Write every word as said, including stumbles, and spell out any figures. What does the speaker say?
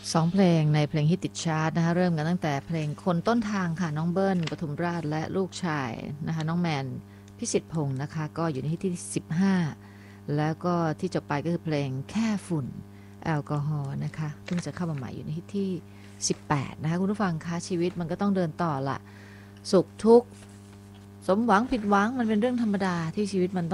สองเพลงในเพลงฮิตติดชาร์ตนะคะเริ่มกันตั้งแต่เพลงคนต้นทางค่ะน้องเบิ้ลปทุมราชและลูกชายนะคะน้องแมนพิสิทธิ์พงศ์นะคะก็อยู่ในที่ที่สิบห้าแล้วก็ที่จบไปก็คือเพลงแค่ฝุ่นแอลกอฮอล์นะคะเพิ่งจะเข้ามาใหม่อยู่ในที่ที่สิบแปดนะคะคุณผู้ฟังคะชีวิตมันก็ต้องเดินต่อละสุขทุกข์สมหวังผิดหวังมันเป็นเรื่องธรรมดาที่ชีวิตมัน